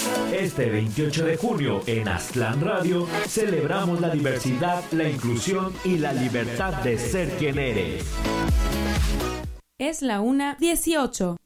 Este 28 de junio en Aztlán Radio celebramos la diversidad, la inclusión y la libertad de ser quien eres. Es la 1:18.